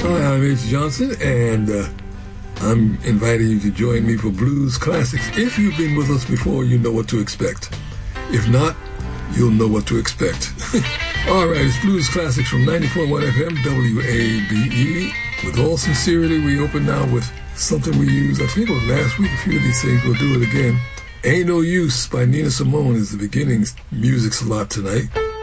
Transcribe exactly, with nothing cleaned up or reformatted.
Hi, I'm H. Johnson, and uh, I'm inviting you to join me for Blues Classics. If you've been with us before, you know what to expect. If not, you'll know what to expect. All right, it's Blues Classics from ninety-four point one F M, W A B E. With all sincerity, we open now with something we used, I think it was last week, a few of these things, we'll do it again. Ain't No Use by Nina Simone is the beginning music slot tonight.